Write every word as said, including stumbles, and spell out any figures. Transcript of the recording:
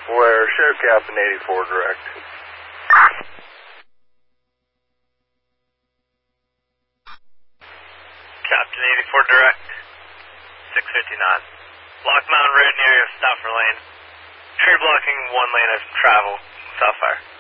Where Sheriff Captain eighty-four direct. Captain eighty-four direct. six fifty-nine. Block Mountain Road near Stafford Lane. Tree blocking one lane of travel. Southfire.